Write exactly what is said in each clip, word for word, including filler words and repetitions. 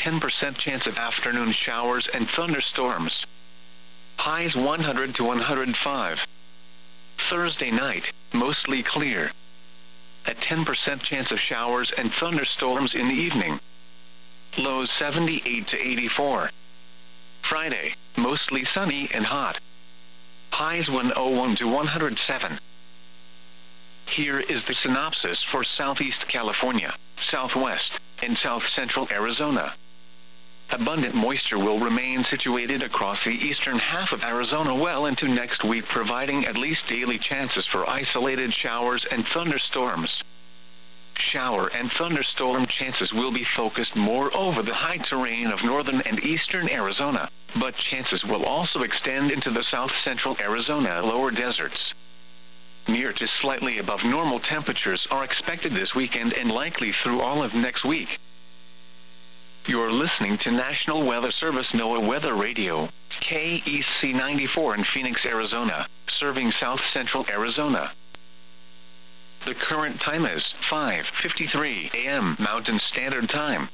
ten percent chance of afternoon showers and thunderstorms. Highs one hundred to one hundred five. Thursday night, mostly clear. A ten percent chance of showers and thunderstorms in the evening. Lows seventy-eight to eighty-four. Friday, mostly sunny and hot. Highs one hundred one to one hundred seven. Here is the synopsis for Southeast California, Southwest, and South Central Arizona. Abundant moisture will remain situated across the eastern half of Arizona well into next week, providing at least daily chances for isolated showers and thunderstorms. Shower and thunderstorm chances will be focused more over the high terrain of northern and eastern Arizona, but chances will also extend into the south central Arizona lower deserts. Near to slightly above normal temperatures are expected this weekend and likely through all of next week. You're listening to National Weather Service NOAA Weather Radio, K E C ninety-four in Phoenix, Arizona, serving south central Arizona. The current time is five fifty-three a m Mountain Standard Time.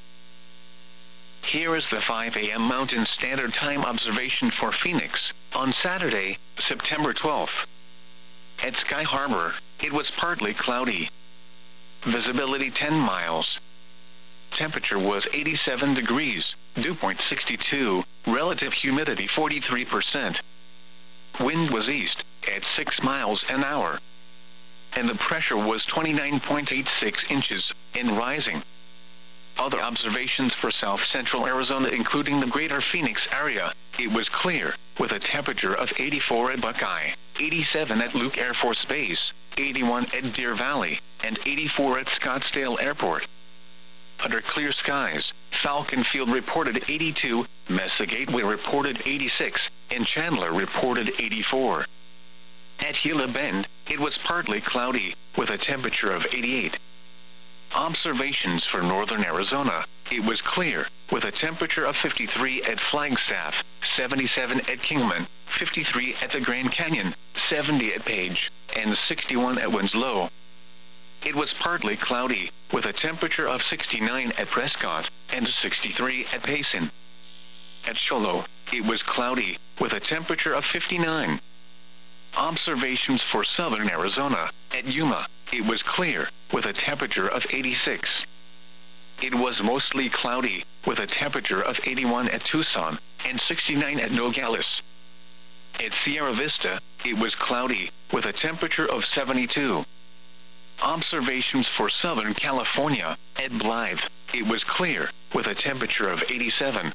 Here is the five a m Mountain Standard Time observation for Phoenix, on Saturday, September twelfth. At Sky Harbor, it was partly cloudy. Visibility ten miles. Temperature was eighty-seven degrees, dew point sixty-two, relative humidity forty-three percent. Wind was east, at six miles an hour. And the pressure was twenty-nine point eight six inches, and rising. Other observations for south central Arizona including the greater Phoenix area, it was clear, with a temperature of eighty-four at Buckeye, eighty-seven at Luke Air Force Base, eighty-one at Deer Valley, and eighty-four at Scottsdale Airport. Under clear skies, Falcon Field reported eighty-two, Mesa Gateway reported eighty-six, and Chandler reported eighty-four. At Gila Bend, it was partly cloudy, with a temperature of eighty-eight. Observations for northern Arizona, it was clear, with a temperature of fifty-three at Flagstaff, seventy-seven at Kingman, fifty-three at the Grand Canyon, seventy at Page, and sixty-one at Winslow. It was partly cloudy, with a temperature of sixty-nine at Prescott, and sixty-three at Payson. At Shoalo, it was cloudy, with a temperature of fifty-nine. Observations for southern Arizona, at Yuma, it was clear, with a temperature of eighty-six. It was mostly cloudy, with a temperature of eighty-one at Tucson, and sixty-nine at Nogales. At Sierra Vista, it was cloudy, with a temperature of seventy-two. Observations for Southern California, at Blythe, it was clear, with a temperature of eighty-seven.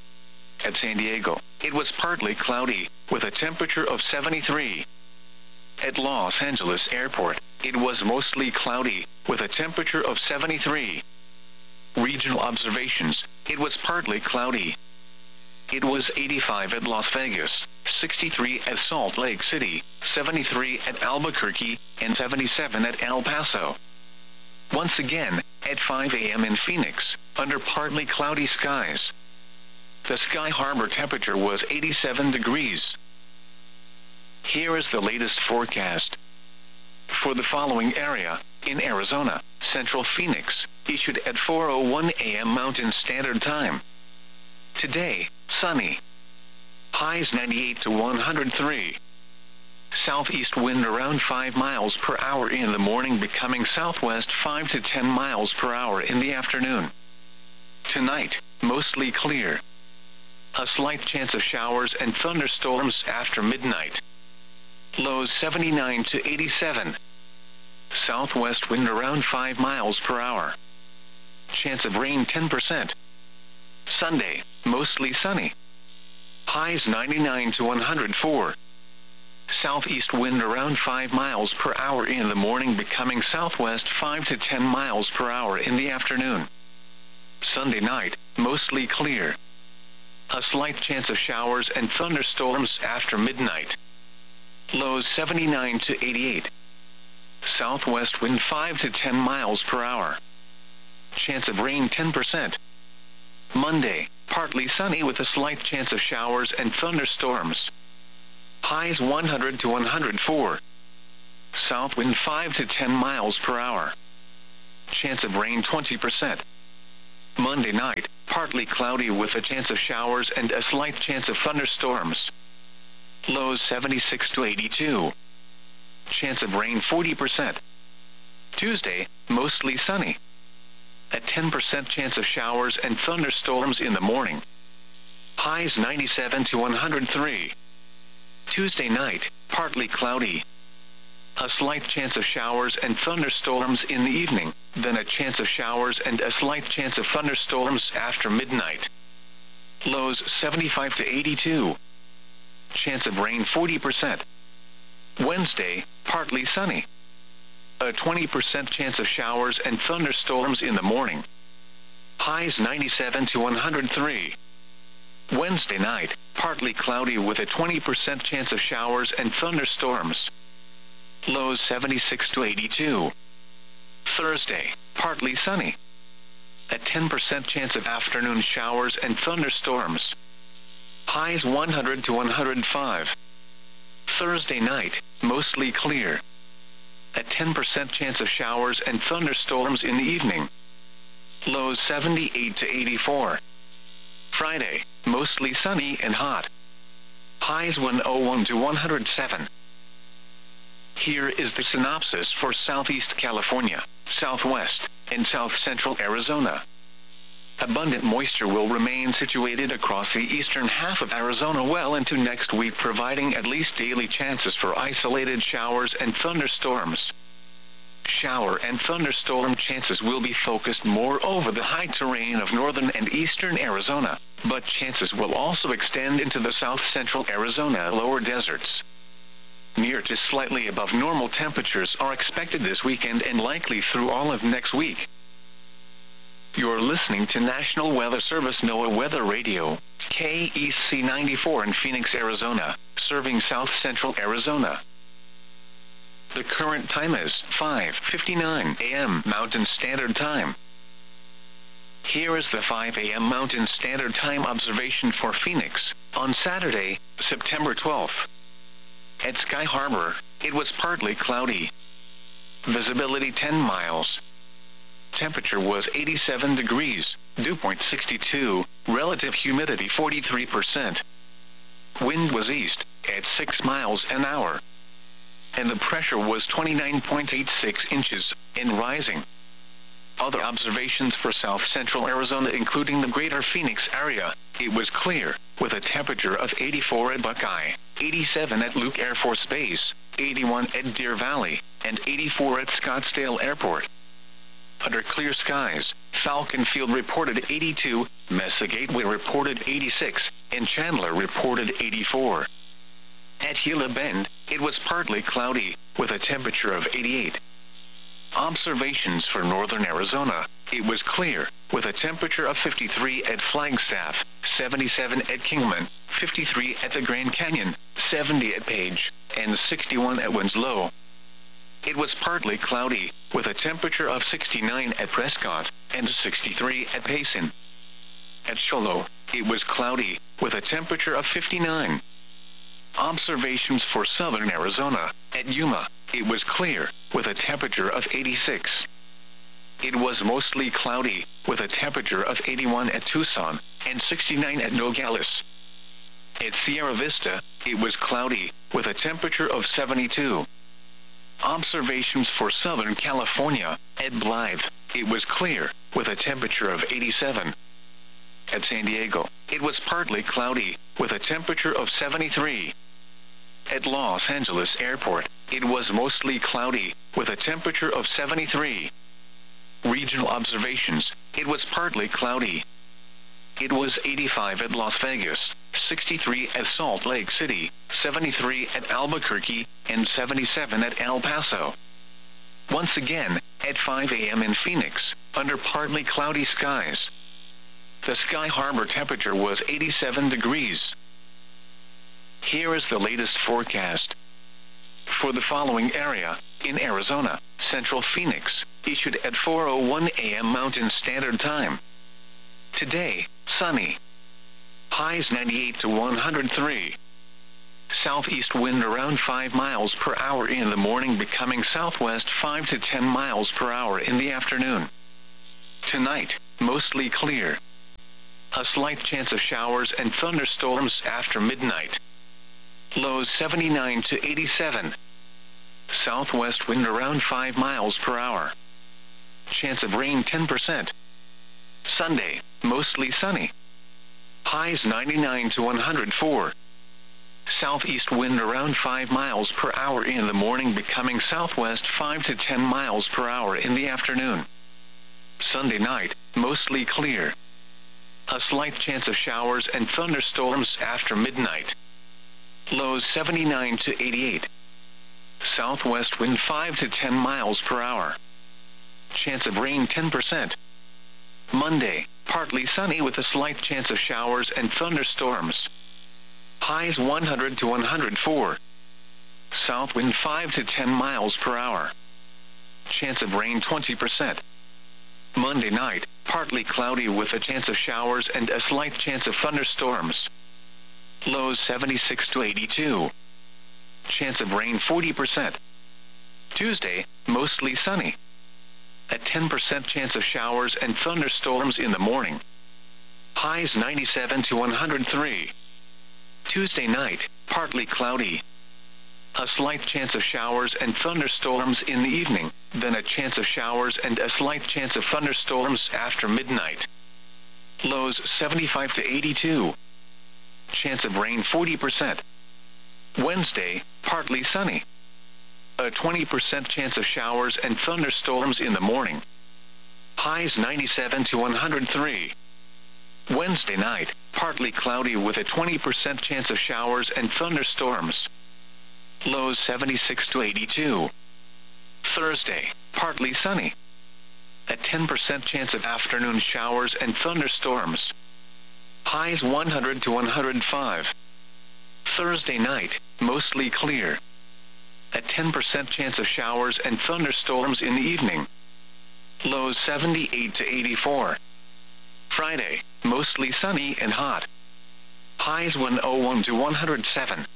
At San Diego, it was partly cloudy, with a temperature of seventy-three. At Los Angeles Airport, it was mostly cloudy, with a temperature of seventy-three. Regional observations, it was partly cloudy. It was eighty-five at Las Vegas, sixty-three at Salt Lake City, seventy-three at Albuquerque, and seventy-seven at El Paso. Once again, at five a m in Phoenix, under partly cloudy skies. The Sky Harbor temperature was eighty-seven degrees. Here is the latest forecast. For the following area, in Arizona, Central Phoenix, issued at four oh one a m Mountain Standard Time. Today, sunny. Highs ninety-eight to one hundred three. Southeast wind around five miles per hour in the morning, becoming southwest five to ten miles per hour in the afternoon. Tonight, mostly clear. A slight chance of showers and thunderstorms after midnight. Lows seventy-nine to eighty-seven. Southwest wind around five miles per hour. Chance of rain ten percent. Sunday, mostly sunny. Highs ninety-nine to one hundred four. Southeast wind around five miles per hour in the morning, becoming southwest five to ten miles per hour in the afternoon. Sunday night, mostly clear. A slight chance of showers and thunderstorms after midnight. Lows seventy-nine to eighty-eight. Southwest wind five to ten miles per hour. Chance of rain ten percent. Monday, partly sunny with a slight chance of showers and thunderstorms. Highs one hundred to one hundred four. South wind five to ten miles per hour. Chance of rain twenty percent. Monday night, partly cloudy with a chance of showers and a slight chance of thunderstorms. Lows seventy-six to eighty-two. Chance of rain forty percent. Tuesday, mostly sunny. A ten percent chance of showers and thunderstorms in the morning. Highs ninety-seven to one hundred three. Tuesday night, partly cloudy. A slight chance of showers and thunderstorms in the evening, then a chance of showers and a slight chance of thunderstorms after midnight. Lows seventy-five to eighty-two. Chance of rain forty percent. Wednesday, partly sunny. A twenty percent chance of showers and thunderstorms in the morning. Highs ninety-seven to one hundred three. Wednesday night, partly cloudy with a twenty percent chance of showers and thunderstorms. Lows seventy-six to eighty-two. Thursday, partly sunny. A ten percent chance of afternoon showers and thunderstorms. Highs one hundred to one hundred five. Thursday night, mostly clear. A ten percent chance of showers and thunderstorms in the evening. Lows seventy-eight to eighty-four. Friday, mostly sunny and hot. Highs one hundred one to one hundred seven. Here is the synopsis for Southeast California, Southwest, and South Central Arizona. Abundant moisture will remain situated across the eastern half of Arizona well into next week, providing at least daily chances for isolated showers and thunderstorms. Shower and thunderstorm chances will be focused more over the high terrain of northern and eastern Arizona, but chances will also extend into the south central Arizona lower deserts. Near to slightly above normal temperatures are expected this weekend and likely through all of next week. You're listening to National Weather Service NOAA Weather Radio, K E C ninety-four in Phoenix, Arizona, serving south central Arizona. The current time is five fifty-nine a m Mountain Standard Time. Here is the five a m Mountain Standard Time observation for Phoenix, on Saturday, September twelfth. At Sky Harbor, it was partly cloudy. Visibility ten miles. Temperature was eighty-seven degrees, dew point sixty-two, relative humidity forty-three percent. Wind was east, at six miles an hour. And the pressure was twenty-nine point eight six inches, and rising. Other observations for south central Arizona including the greater Phoenix area, it was clear, with a temperature of eighty-four at Buckeye, eighty-seven at Luke Air Force Base, eighty-one at Deer Valley, and eighty-four at Scottsdale Airport. Under clear skies, Falcon Field reported eighty-two, Mesa Gateway reported eighty-six, and Chandler reported eighty-four. At Gila Bend, it was partly cloudy, with a temperature of eighty-eight. Observations for northern Arizona, it was clear, with a temperature of fifty-three at Flagstaff, seventy-seven at Kingman, fifty-three at the Grand Canyon, seventy at Page, and sixty-one at Winslow. It was partly cloudy, with a temperature of sixty-nine at Prescott, and sixty-three at Payson. At Shoalo, it was cloudy, with a temperature of fifty-nine. Observations for southern Arizona, at Yuma, it was clear, with a temperature of eighty-six. It was mostly cloudy, with a temperature of eighty-one at Tucson, and sixty-nine at Nogales. At Sierra Vista, it was cloudy, with a temperature of seventy-two. Observations for Southern California, at Blythe, it was clear, with a temperature of eighty-seven. At San Diego, it was partly cloudy, with a temperature of seventy-three. At Los Angeles Airport, it was mostly cloudy, with a temperature of seventy-three. Regional observations, it was partly cloudy. It was eighty-five at Las Vegas, sixty-three at Salt Lake City, seventy-three at Albuquerque, and seventy-seven at El Paso. Once again, at five a m in Phoenix, under partly cloudy skies. The Sky Harbor temperature was eighty-seven degrees. Here is the latest forecast. For the following area, in Arizona, Central Phoenix, issued at four oh one a m Mountain Standard Time. Today, sunny. Highs ninety-eight to one hundred three. Southeast wind around five miles per hour in the morning, becoming southwest five to ten miles per hour in the afternoon. Tonight, mostly clear. A slight chance of showers and thunderstorms after midnight. Lows seventy-nine to eighty-seven. Southwest wind around five miles per hour. Chance of rain ten percent. Sunday, mostly sunny. Highs ninety-nine to one hundred four. Southeast wind around five miles per hour in the morning, becoming southwest five to ten miles per hour in the afternoon. Sunday night, mostly clear. A slight chance of showers and thunderstorms after midnight. Lows seventy-nine to eighty-eight. Southwest wind five to ten miles per hour. Chance of rain ten percent. Monday, partly sunny with a slight chance of showers and thunderstorms. Highs one hundred to one hundred four. South wind five to ten miles per hour. Chance of rain twenty percent. Monday night, partly cloudy with a chance of showers and a slight chance of thunderstorms. Lows seventy-six to eighty-two. Chance of rain forty percent. Tuesday, mostly sunny. A ten percent chance of showers and thunderstorms in the morning. Highs ninety-seven to one hundred three. Tuesday night, partly cloudy. A slight chance of showers and thunderstorms in the evening, then a chance of showers and a slight chance of thunderstorms after midnight. Lows seventy-five to eighty-two. Chance of rain forty percent. Wednesday, partly sunny. A twenty percent chance of showers and thunderstorms in the morning. Highs ninety-seven to one hundred three. Wednesday night, partly cloudy with a twenty percent chance of showers and thunderstorms. Lows seventy-six to eighty-two. Thursday, partly sunny. A ten percent chance of afternoon showers and thunderstorms. Highs one hundred to one hundred five. Thursday night, mostly clear. A ten percent chance of showers and thunderstorms in the evening. Lows seventy-eight to eighty-four. Friday, mostly sunny and hot. Highs one hundred one to one hundred seven.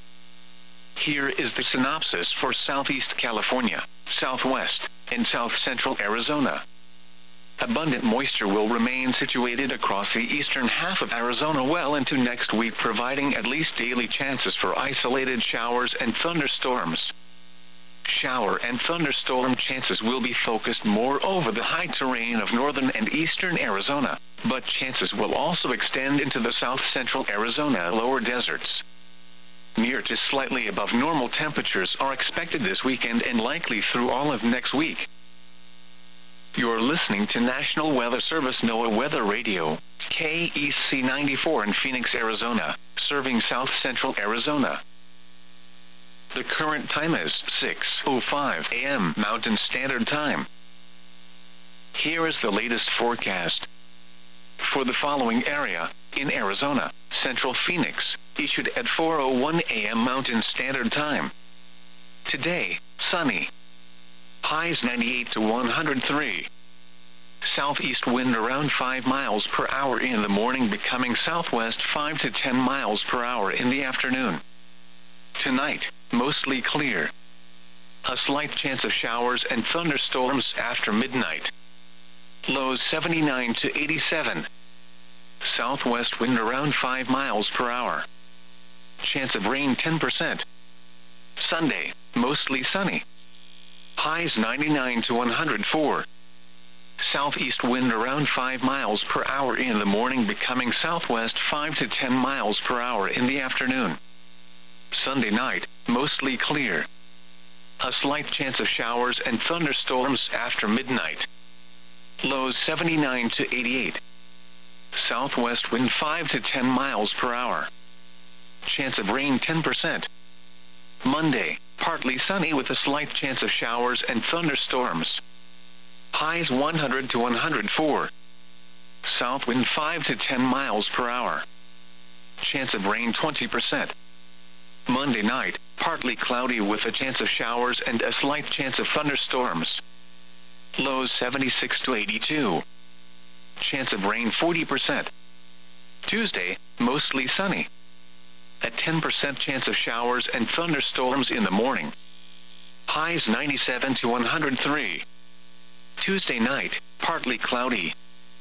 Here is the synopsis for Southeast California, Southwest, and South Central Arizona. Abundant moisture will remain situated across the eastern half of Arizona well into next week, providing at least daily chances for isolated showers and thunderstorms. Shower and thunderstorm chances will be focused more over the high terrain of northern and eastern Arizona, but chances will also extend into the south central Arizona lower deserts. Near to slightly above normal temperatures are expected this weekend and likely through all of next week. You're listening to National Weather Service NOAA Weather Radio, K E C ninety-four in Phoenix, Arizona, serving south central Arizona. The current time is six oh five a m Mountain Standard Time. Here is the latest forecast. For the following area, in Arizona, Central Phoenix, issued at four oh one a m Mountain Standard Time. Today, sunny. Highs ninety-eight to one hundred three. Southeast wind around five miles per hour in the morning, becoming southwest five to ten miles per hour in the afternoon. Tonight, mostly clear. A slight chance of showers and thunderstorms after midnight. Lows seventy-nine to eighty-seven. Southwest wind around five miles per hour. Chance of rain ten percent. Sunday, mostly sunny. Highs ninety-nine to one hundred four. Southeast wind around five miles per hour in the morning, becoming southwest five to ten miles per hour in the afternoon. Sunday night, mostly clear. A slight chance of showers and thunderstorms after midnight. Lows seventy-nine to eighty-eight. Southwest wind five to ten miles per hour. Chance of rain ten percent. Monday, partly sunny with a slight chance of showers and thunderstorms. Highs one hundred to one hundred four. South wind five to ten miles per hour. Chance of rain twenty percent. Monday night, partly cloudy with a chance of showers and a slight chance of thunderstorms. Lows seventy-six to eighty-two. Chance of rain forty percent. Tuesday, mostly sunny. A ten percent chance of showers and thunderstorms in the morning. Highs ninety-seven to one hundred three. Tuesday night, partly cloudy.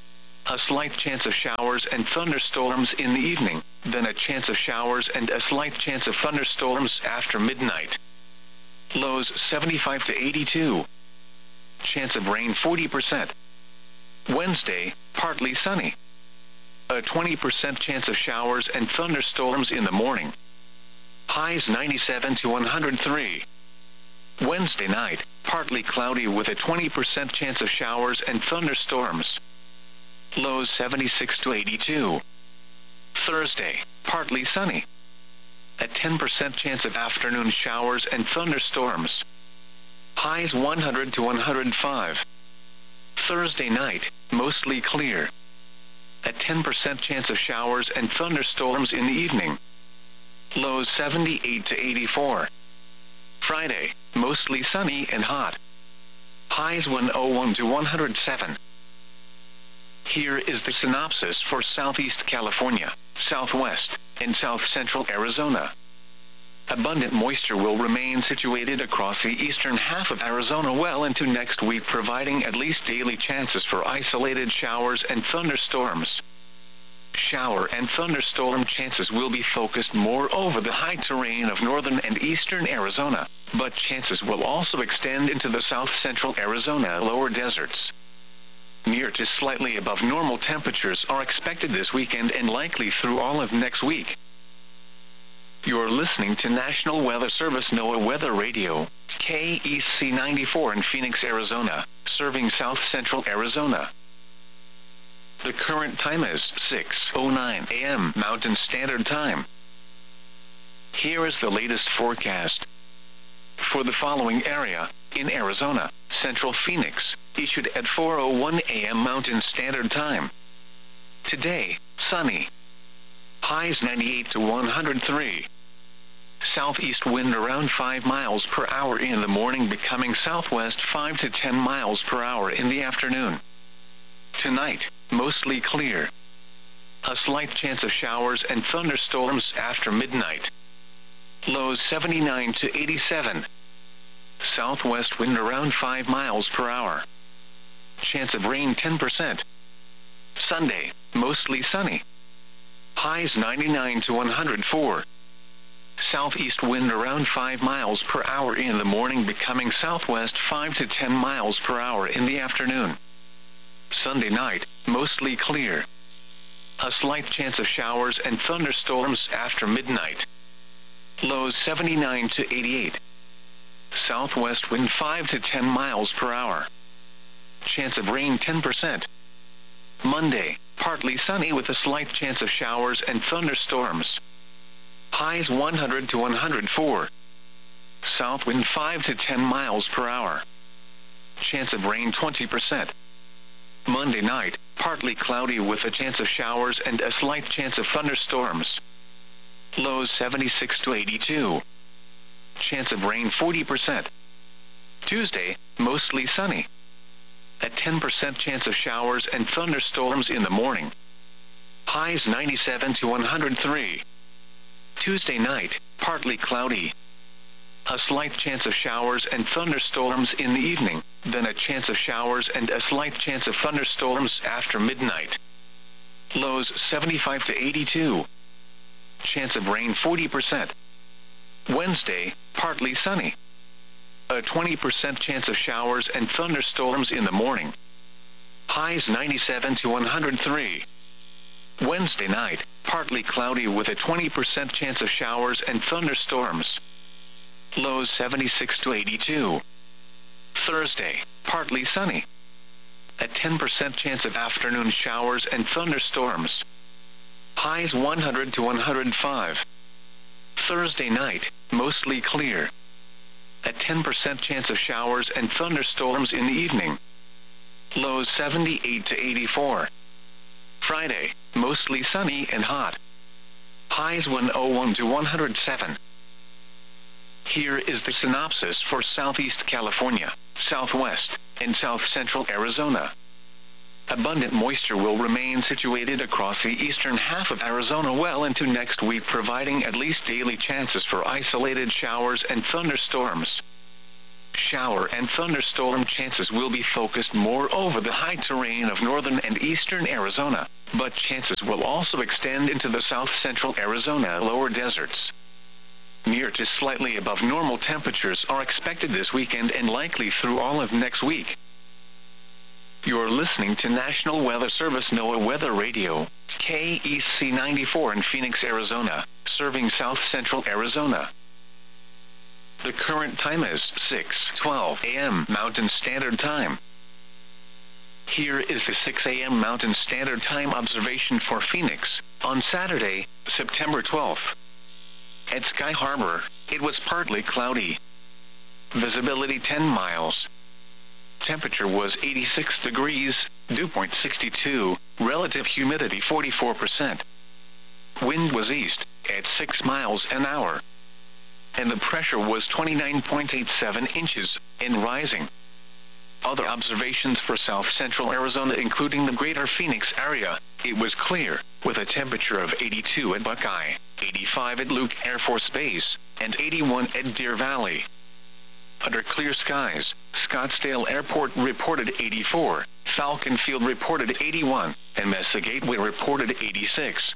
A slight chance of showers and thunderstorms in the evening, then a chance of showers and a slight chance of thunderstorms after midnight. Lows seventy-five to eighty-two. Chance of rain forty percent. Wednesday, partly sunny. A twenty percent chance of showers and thunderstorms in the morning. Highs ninety-seven to one hundred three. Wednesday night, partly cloudy with a twenty percent chance of showers and thunderstorms. Lows seventy-six to eighty-two. Thursday, partly sunny. A ten percent chance of afternoon showers and thunderstorms. Highs one hundred to one hundred five. Thursday night, mostly clear. A ten percent chance of showers and thunderstorms in the evening. Lows seventy-eight to eighty-four. Friday, mostly sunny and hot. Highs one hundred one to one hundred seven. Here is the synopsis for Southeast California, Southwest, and South Central Arizona. Abundant moisture will remain situated across the eastern half of Arizona well into next week, providing at least daily chances for isolated showers and thunderstorms. Shower and thunderstorm chances will be focused more over the high terrain of northern and eastern Arizona, but chances will also extend into the south central Arizona lower deserts. Near to slightly above normal temperatures are expected this weekend and likely through all of next week. You're listening to National Weather Service NOAA Weather Radio, K E C ninety-four in Phoenix, Arizona, serving south central Arizona. The current time is six oh nine a m Mountain Standard Time. Here is the latest forecast. For the following area, in Arizona, Central Phoenix, issued at four oh one a m Mountain Standard Time. Today, sunny. Highs ninety-eight to one hundred three. Southeast wind around five miles per hour in the morning, becoming southwest five to ten miles per hour in the afternoon. Tonight, mostly clear. A slight chance of showers and thunderstorms after midnight. Lows seventy-nine to eighty-seven. Southwest wind around five miles per hour. Chance of rain ten percent. Sunday, mostly sunny. Highs ninety-nine to one hundred four. Southeast wind around five miles per hour in the morning, becoming southwest five to ten miles per hour in the afternoon. Sunday night, mostly clear. A slight chance of showers and thunderstorms after midnight. Lows seventy-nine to eighty-eight. Southwest wind five to ten miles per hour. Chance of rain ten percent. Monday, partly sunny with a slight chance of showers and thunderstorms. Highs one hundred to one hundred four. South wind five to ten miles per hour. Chance of rain twenty percent. Monday night, partly cloudy with a chance of showers and a slight chance of thunderstorms. Lows seventy-six to eighty-two. Chance of rain forty percent. Tuesday, mostly sunny. A ten percent chance of showers and thunderstorms in the morning. Highs ninety-seven to one hundred three. Tuesday night, partly cloudy. A slight chance of showers and thunderstorms in the evening, then a chance of showers and a slight chance of thunderstorms after midnight. Lows seventy-five to eighty-two. Chance of rain forty percent. Wednesday, partly sunny. A twenty percent chance of showers and thunderstorms in the morning. Highs ninety-seven to one hundred three. Wednesday night, partly cloudy with a twenty percent chance of showers and thunderstorms. Lows seventy-six to eighty-two. Thursday, partly sunny. A ten percent chance of afternoon showers and thunderstorms. Highs one hundred to one hundred five. Thursday night, mostly clear. A ten percent chance of showers and thunderstorms in the evening. Lows seventy-eight to eighty-four. Friday, mostly sunny and hot. Highs one hundred one to one hundred seven. Here is the synopsis for Southeast California, Southwest, and South Central Arizona. Abundant moisture will remain situated across the eastern half of Arizona well into next week, providing at least daily chances for isolated showers and thunderstorms. shower and thunderstorm chances will be focused more over the high terrain of northern and eastern Arizona, but chances will also extend into the south-central Arizona lower deserts. Near to slightly above normal temperatures are expected this weekend and likely through all of next week. You're listening to National Weather Service NOAA Weather Radio, K E C ninety-four in Phoenix, Arizona, serving south-central Arizona. The current time is six twelve a m Mountain Standard Time. Here is the six a m Mountain Standard Time observation for Phoenix, on Saturday, September twelfth. At Sky Harbor, it was partly cloudy. Visibility ten miles. Temperature was eighty-six degrees, dew point sixty-two, relative humidity forty-four percent. Wind was east, at six miles an hour. And the pressure was twenty-nine point eight seven inches, and rising. Other observations for south-central Arizona including the greater Phoenix area, it was clear, with a temperature of eighty-two at Buckeye, eighty-five at Luke Air Force Base, and eighty-one at Deer Valley. Under clear skies, Scottsdale Airport reported eighty-four, Falcon Field reported eighty-one, and Mesa Gateway reported eighty-six.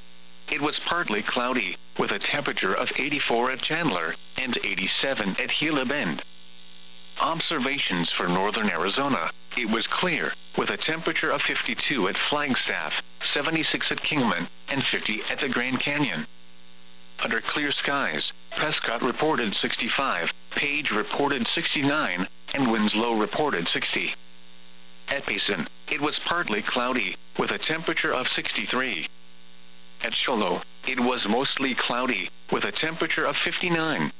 It was partly cloudy, with a temperature of eighty-four at Chandler, and eighty-seven at Gila Bend. Observations for northern Arizona, it was clear, with a temperature of fifty-two at Flagstaff, seventy-six at Kingman, and fifty at the Grand Canyon. Under clear skies, Prescott reported sixty-five, Page reported sixty-nine, and Winslow reported sixty. At Payson, it was partly cloudy, with a temperature of sixty-three. At Shoalo, it was mostly cloudy, with a temperature of fifty-nine.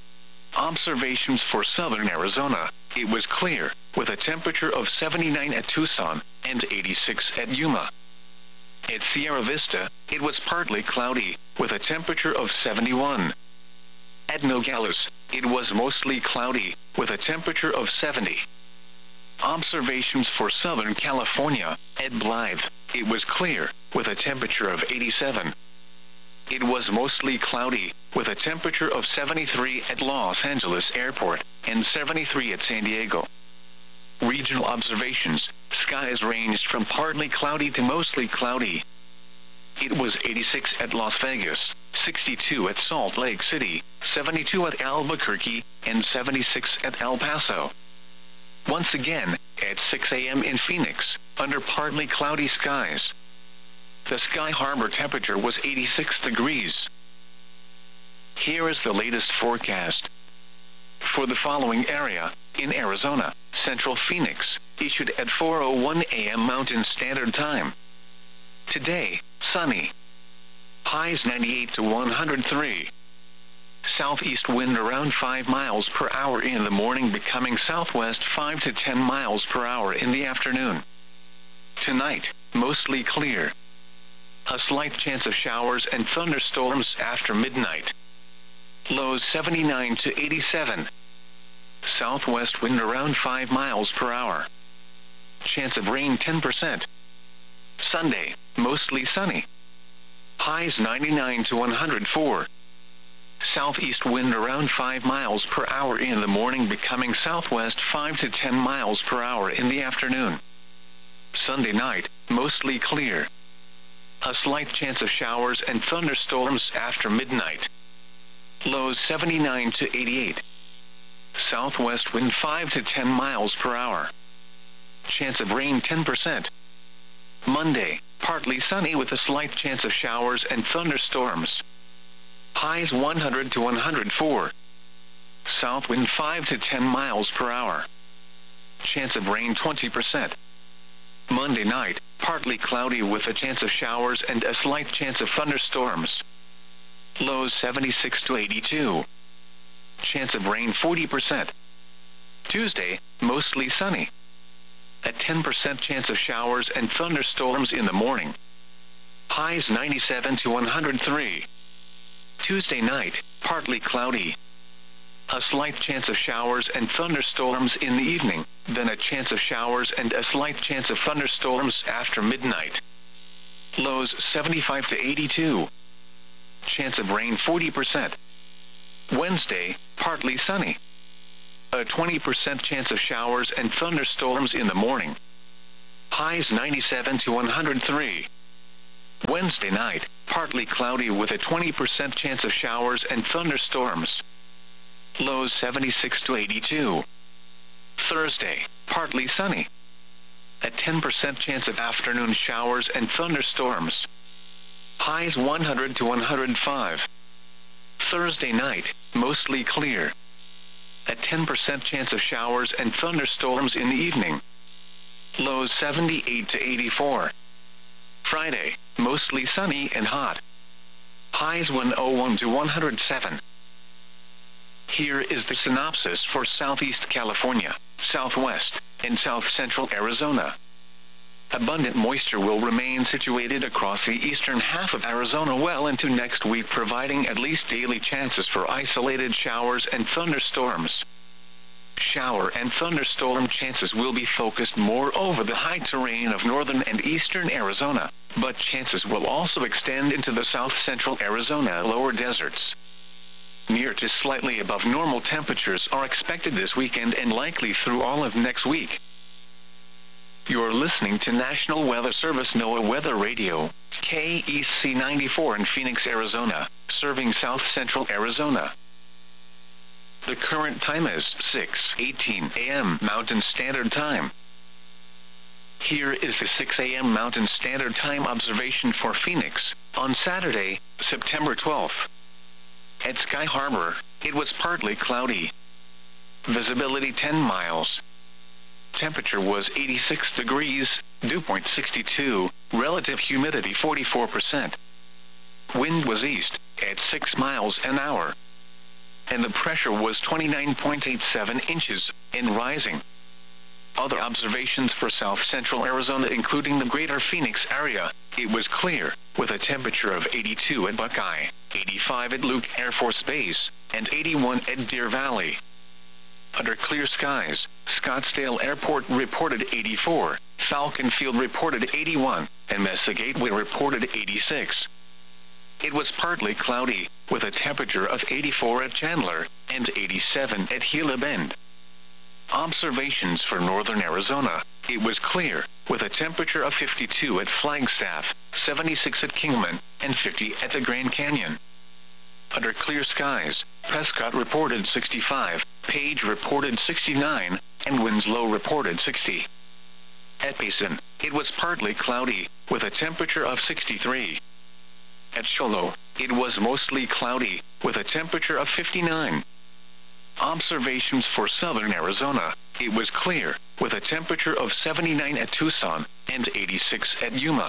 Observations for southern Arizona, it was clear, with a temperature of seventy-nine at Tucson, and eighty-six at Yuma. At Sierra Vista, it was partly cloudy, with a temperature of seventy-one. At Nogales, it was mostly cloudy, with a temperature of seventy. Observations for Southern California, at Blythe, it was clear, with a temperature of eighty-seven. It was mostly cloudy, with a temperature of seventy-three at Los Angeles Airport, and seventy-three at San Diego. Regional observations, skies ranged from partly cloudy to mostly cloudy. It was eighty-six at Las Vegas, sixty-two at Salt Lake City, seventy-two at Albuquerque, and seventy-six at El Paso. Once again, at six a m in Phoenix, under partly cloudy skies. The Sky Harbor temperature was eighty-six degrees. Here is the latest forecast. For the following area, in Arizona, Central Phoenix, issued at four oh one a m Mountain Standard Time. Today, sunny. Highs ninety-eight to one hundred three. Southeast wind around five miles per hour in the morning, becoming southwest five to ten miles per hour in the afternoon. Tonight, mostly clear. A slight chance of showers and thunderstorms after midnight. Lows seventy-nine to eighty-seven. Southwest wind around five miles per hour. Chance of rain ten percent. Sunday, mostly sunny. Highs ninety-nine to one hundred four. Southeast wind around five miles per hour in the morning, becoming southwest five to ten miles per hour in the afternoon. Sunday night, mostly clear. A slight chance of showers and thunderstorms after midnight. Lows seventy-nine to eighty-eight. Southwest wind five to ten miles per hour. Chance of rain ten percent. Monday, partly sunny with a slight chance of showers and thunderstorms. Highs one hundred to one hundred four. South wind five to ten miles per hour. Chance of rain twenty percent. Monday night, partly cloudy with a chance of showers and a slight chance of thunderstorms. Lows seventy-six to eighty-two. Chance of rain forty percent. Tuesday, mostly sunny. A ten percent chance of showers and thunderstorms in the morning. Highs ninety-seven to one hundred three. Tuesday night, partly cloudy. A slight chance of showers and thunderstorms in the evening, then a chance of showers and a slight chance of thunderstorms after midnight. Lows seventy-five to eighty-two. Chance of rain forty percent. Wednesday, partly sunny. a twenty percent chance of showers and thunderstorms in the morning. Highs ninety-seven to one hundred three. Wednesday night, partly cloudy with a twenty percent chance of showers and thunderstorms. Lows seventy-six to eighty-two. Thursday, partly sunny. A ten percent chance of afternoon showers and thunderstorms. Highs one hundred to one hundred five. Thursday night, mostly clear. A ten percent chance of showers and thunderstorms in the evening. Lows seventy-eight to eighty-four. Friday, mostly sunny and hot. Highs one hundred one to one hundred seven. Here is the synopsis for Southeast California, Southwest, and South Central Arizona. Abundant moisture will remain situated across the eastern half of Arizona well into next week, providing at least daily chances for isolated showers and thunderstorms. Shower and thunderstorm chances will be focused more over the high terrain of northern and eastern Arizona, but chances will also extend into the south central Arizona lower deserts. Near to slightly above normal temperatures are expected this weekend and likely through all of next week. You're listening to National Weather Service NOAA Weather Radio, K E C ninety-four in Phoenix, Arizona, serving south central Arizona. The current time is six eighteen a m Mountain Standard Time. Here is the six a m Mountain Standard Time observation for Phoenix, on Saturday, September twelfth. At Sky Harbor, it was partly cloudy. Visibility ten miles. Temperature was eighty-six degrees, dew point sixty-two, relative humidity forty-four percent. Wind was east, at six miles an hour. And the pressure was twenty-nine point eight seven inches, and rising. Other observations for south central Arizona including the greater Phoenix area, it was clear, with a temperature of eighty-two at Buckeye, eighty-five at Luke Air Force Base, and eighty-one at Deer Valley. Under clear skies, Scottsdale Airport reported eighty-four, Falcon Field reported eighty-one, and Mesa Gateway reported eighty-six. It was partly cloudy, with a temperature of eighty-four at Chandler, and eighty-seven at Gila Bend. Observations for northern Arizona, it was clear, with a temperature of fifty-two at Flagstaff, seventy-six at Kingman, and fifty at the Grand Canyon. Under clear skies, Prescott reported sixty-five, Page reported sixty-nine, and Winslow reported sixty. At Payson, it was partly cloudy, with a temperature of sixty-three. At Shoalo, it was mostly cloudy, with a temperature of fifty-nine. Observations for southern Arizona, it was clear, with a temperature of seventy-nine at Tucson, and eighty-six at Yuma.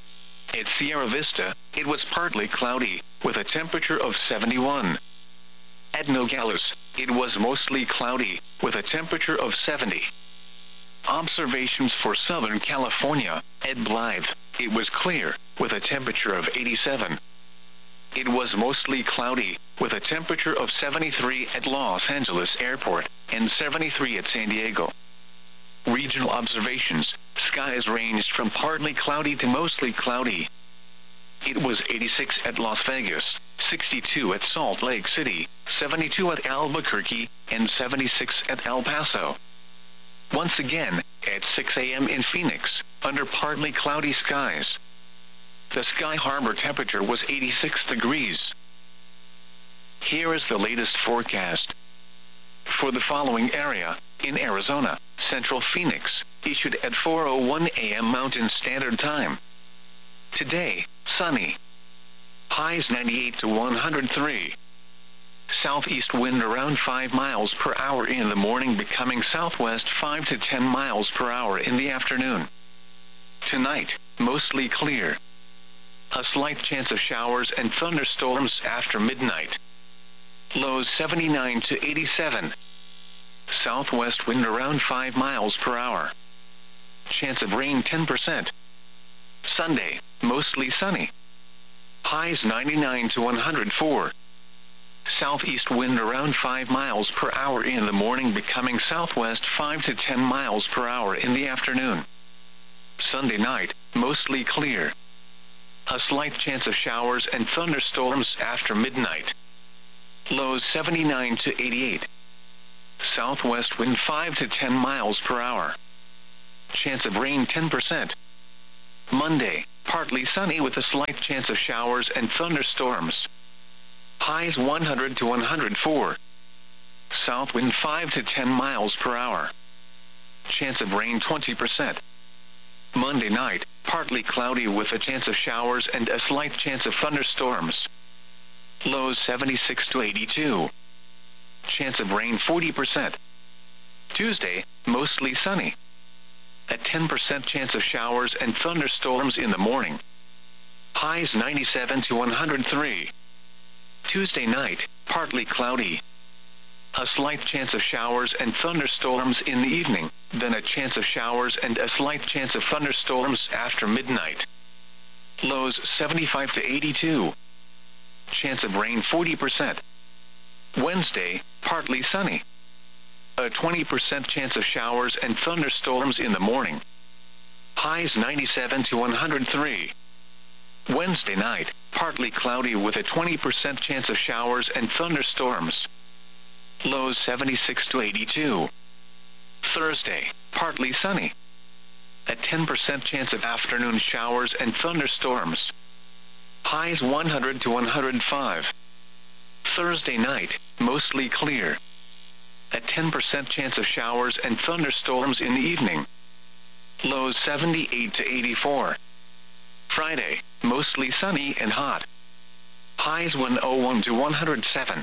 At Sierra Vista, it was partly cloudy, with a temperature of seventy-one. At Nogales, it was mostly cloudy, with a temperature of seventy. Observations for Southern California, at Blythe, it was clear, with a temperature of eighty-seven. It was mostly cloudy, with a temperature of seventy-three at Los Angeles Airport, and seventy-three at San Diego. Regional observations, skies ranged from partly cloudy to mostly cloudy. It was eighty-six at Las Vegas, sixty-two at Salt Lake City, seventy-two at Albuquerque, and seventy-six at El Paso. Once again, at six a m in Phoenix, under partly cloudy skies. The Sky Harbor temperature was eighty-six degrees. Here is the latest forecast. For the following area, in Arizona, Central Phoenix, issued at four oh one a m Mountain Standard Time. Today, sunny. Highs ninety-eight to one hundred three. Southeast wind around five miles per hour in the morning, becoming southwest five to ten miles per hour in the afternoon. Tonight, mostly clear. A slight chance of showers and thunderstorms after midnight. Lows seventy-nine to eighty-seven. Southwest wind around five miles per hour. Chance of rain ten percent. Sunday, mostly sunny. Highs ninety-nine to one hundred four. Southeast wind around five miles per hour in the morning, becoming southwest five to ten miles per hour in the afternoon. Sunday night, mostly clear. A slight chance of showers and thunderstorms after midnight. Lows seventy-nine to eighty-eight. southwest wind five to ten miles per hour. Chance of rain ten percent. Monday, partly sunny with a slight chance of showers and thunderstorms. Highs one hundred to one hundred four. South wind five to ten miles per hour. Chance of rain twenty percent. Monday night, partly cloudy with a chance of showers and a slight chance of thunderstorms. Lows seventy-six to eighty-two. Chance of rain forty percent. Tuesday, mostly sunny. A ten percent chance of showers and thunderstorms in the morning. Highs ninety-seven to one hundred three. Tuesday night, partly cloudy. A slight chance of showers and thunderstorms in the evening, then a chance of showers and a slight chance of thunderstorms after midnight. Lows seventy-five to eighty-two. Chance of rain forty percent. Wednesday, partly sunny. A twenty percent chance of showers and thunderstorms in the morning. Highs ninety-seven to one hundred three. Wednesday night, partly cloudy with a twenty percent chance of showers and thunderstorms. Lows seventy-six to eighty-two. Thursday, partly sunny. A ten percent chance of afternoon showers and thunderstorms. Highs one hundred to one hundred five. Thursday night, mostly clear. A ten percent chance of showers and thunderstorms in the evening. Lows seventy-eight to eighty-four. Friday, mostly sunny and hot. Highs one hundred one to one hundred seven.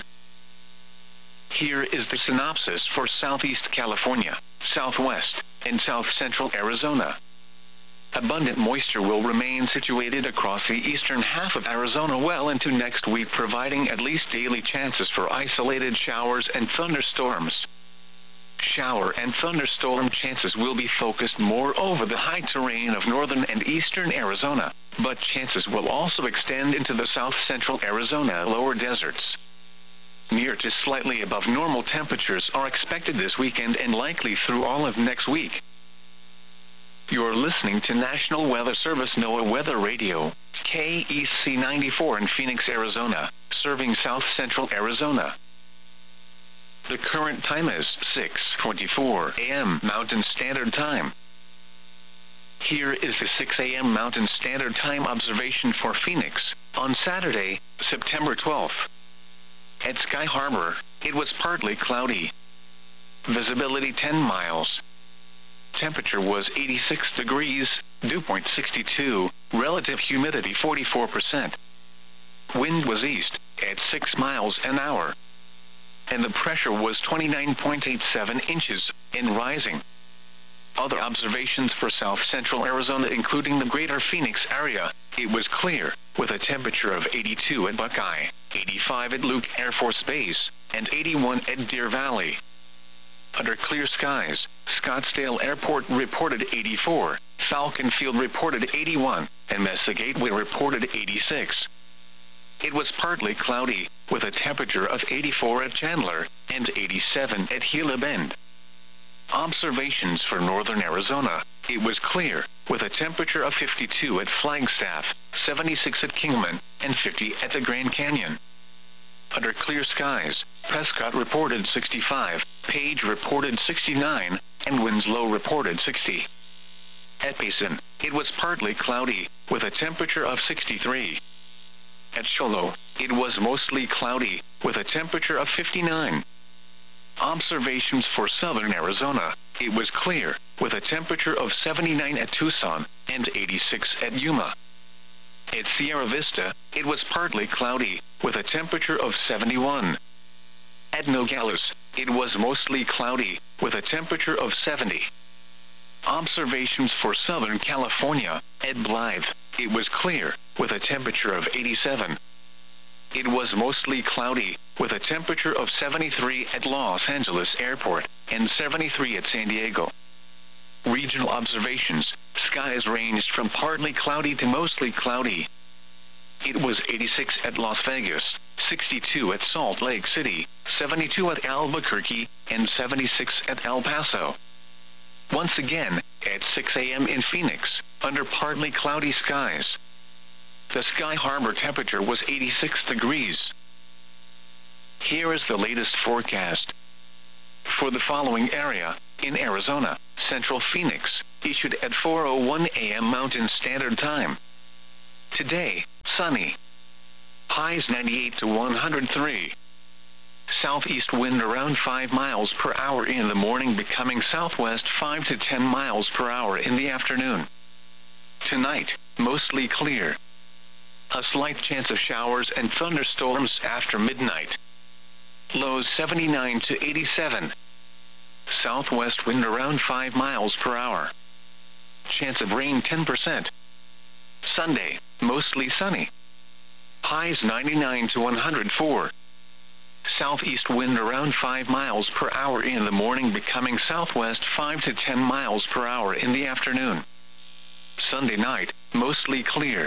Here is the synopsis for Southeast California, Southwest, and South Central Arizona. Abundant moisture will remain situated across the eastern half of Arizona well into next week, providing at least daily chances for isolated showers and thunderstorms. Shower and thunderstorm chances will be focused more over the high terrain of northern and eastern Arizona, but chances will also extend into the south central Arizona lower deserts. Near to slightly above normal temperatures are expected this weekend and likely through all of next week. You're listening to National Weather Service NOAA Weather Radio, K E C ninety-four in Phoenix, Arizona, serving south central Arizona. The current time is six twenty-four a m Mountain Standard Time. Here is the six a m Mountain Standard Time observation for Phoenix, on Saturday, September twelfth. At Sky Harbor, it was partly cloudy. Visibility ten miles. Temperature was eighty-six degrees, dew point sixty-two, relative humidity forty-four percent. Wind was east, at six miles an hour. And the pressure was twenty-nine point eight seven inches, and rising. Other observations for south central Arizona including the greater Phoenix area, it was clear, with a temperature of eighty-two at Buckeye, eighty-five at Luke Air Force Base, and eighty-one at Deer Valley. Under clear skies, Scottsdale Airport reported eighty-four, Falcon Field reported eighty-one, and Mesa Gateway reported eighty-six. It was partly cloudy, with a temperature of eighty-four at Chandler, and eighty-seven at Gila Bend. Observations for northern Arizona, it was clear, with a temperature of fifty-two at Flagstaff, seventy-six at Kingman, and fifty at the Grand Canyon. Under clear skies, Prescott reported sixty-five, Page reported sixty-nine, and Winslow reported sixty. At Payson, it was partly cloudy, with a temperature of sixty-three. At Sholo, it was mostly cloudy, with a temperature of fifty-nine. Observations for southern Arizona, it was clear, with a temperature of seventy-nine at Tucson, and eighty-six at Yuma. At Sierra Vista, it was partly cloudy, with a temperature of seventy-one. At Nogales, it was mostly cloudy, with a temperature of seventy. Observations for Southern California, at Blythe, it was clear, with a temperature of eighty-seven. It was mostly cloudy, with a temperature of seventy-three at Los Angeles Airport, and seventy-three at San Diego. Regional observations, skies ranged from partly cloudy to mostly cloudy. It was eighty-six at Las Vegas, sixty-two at Salt Lake City, seventy-two at Albuquerque, and seventy-six at El Paso. Once again, at six a m in Phoenix, under partly cloudy skies. The Sky Harbor temperature was eighty-six degrees. Here is the latest forecast. for the following area, in Arizona, Central Phoenix, issued at four oh one a m Mountain Standard Time. Today, sunny. Highs ninety-eight to one hundred three. Southeast wind around five miles per hour in the morning, becoming southwest five to ten miles per hour in the afternoon. Tonight, mostly clear. A slight chance of showers and thunderstorms after midnight. Lows seventy-nine to eighty-seven. Southwest wind around five miles per hour. Chance of rain ten percent. Sunday, mostly sunny. Highs ninety-nine to one hundred four. Southeast wind around five miles per hour in the morning, becoming southwest five to ten miles per hour in the afternoon. Sunday night, mostly clear.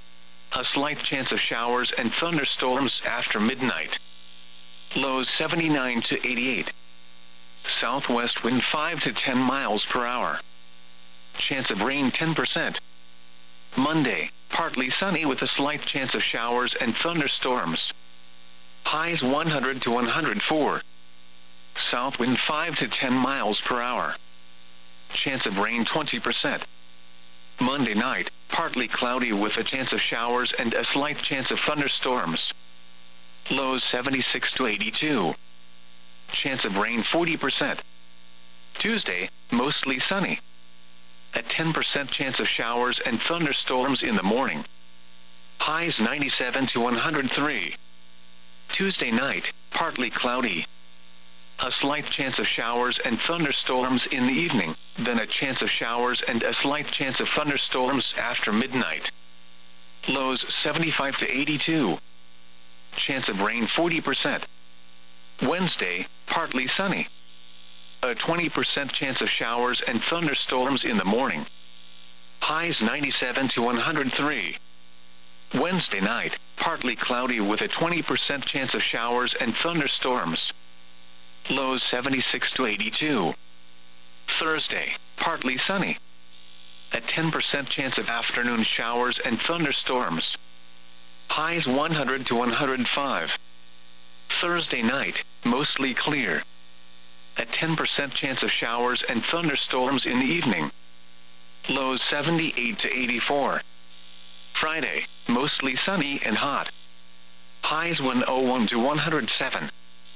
A slight chance of showers and thunderstorms after midnight. Lows seventy-nine to eighty-eight. Southwest wind five to ten miles per hour. Chance of rain ten percent. Monday, partly sunny with a slight chance of showers and thunderstorms. Highs one hundred to one hundred four. South wind five to ten miles per hour. Chance of rain twenty percent. Monday night, partly cloudy with a chance of showers and a slight chance of thunderstorms. Lows seventy-six to eighty-two. Chance of rain forty percent. Tuesday, mostly sunny. A ten percent chance of showers and thunderstorms in the morning. Highs ninety-seven to one hundred three. Tuesday night, partly cloudy. A slight chance of showers and thunderstorms in the evening, then a chance of showers and a slight chance of thunderstorms after midnight. Lows seventy-five to eighty-two. Chance of rain forty percent. Wednesday, partly sunny. A twenty percent chance of showers and thunderstorms in the morning. Highs ninety-seven to one hundred three. Wednesday night, partly cloudy with a twenty percent chance of showers and thunderstorms. Lows seventy-six to eighty-two. Thursday, partly sunny. A ten percent chance of afternoon showers and thunderstorms. Highs one hundred to one hundred five. Thursday night, mostly clear. A ten percent chance of showers and thunderstorms in the evening. Lows seventy-eight to eighty-four. Friday, mostly sunny and hot. Highs one oh one to one hundred seven.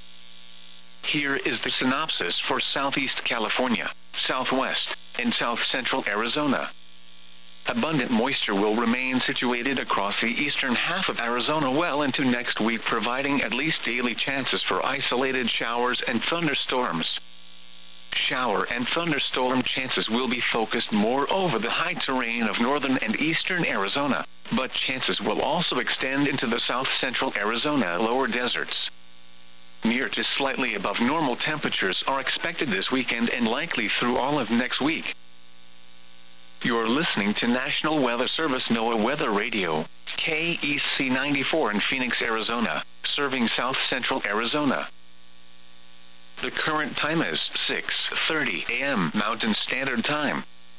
Here is the synopsis for Southeast California, Southwest, and South Central Arizona. Abundant moisture will remain situated across the eastern half of Arizona well into next week, providing at least daily chances for isolated showers and thunderstorms. Shower and thunderstorm chances will be focused more over the high terrain of northern and eastern Arizona, but chances will also extend into the south central Arizona lower deserts. Near to slightly above normal temperatures are expected this weekend and likely through all of next week. You're listening to National Weather Service NOAA Weather Radio, K E C ninety-four in Phoenix, Arizona, serving south central Arizona. The current time is six thirty a m Mountain Standard Time.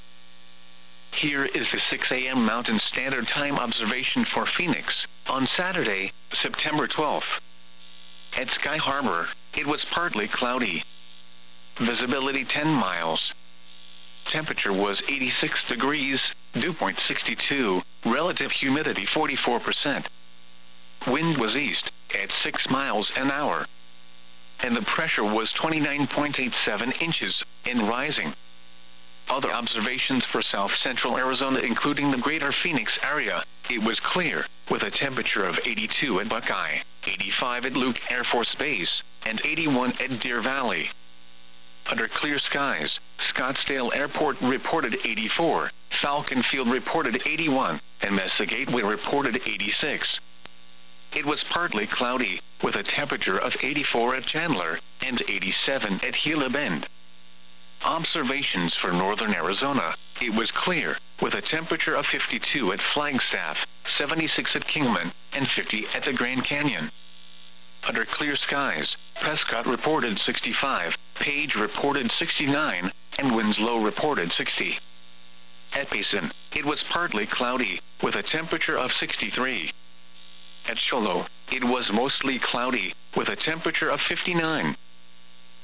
Here is the six a m Mountain Standard Time observation for Phoenix, on Saturday, September twelfth. At Sky Harbor, it was partly cloudy. Visibility ten miles. Temperature was eighty-six degrees, dew point sixty-two, relative humidity forty-four percent. Wind was east, at six miles an hour. And the pressure was twenty-nine point eight seven inches, and rising. Other observations for south central Arizona, including the greater Phoenix area, it was clear, with a temperature of eighty-two at Buckeye, eighty-five at Luke Air Force Base, and eighty-one at Deer Valley. Under clear skies, Scottsdale Airport reported eighty-four, Falcon Field reported eighty-one, and Mesa Gateway reported eighty-six. It was partly cloudy, with a temperature of eighty-four at Chandler, and eighty-seven at Gila Bend. Observations for northern Arizona, it was clear, with a temperature of fifty-two at Flagstaff, seventy-six at Kingman, and fifty at the Grand Canyon. Under clear skies, Prescott reported sixty-five, Page reported sixty-nine, and Winslow reported sixty. At Payson, it was partly cloudy, with a temperature of sixty-three. At Shoalo, it was mostly cloudy, with a temperature of fifty-nine.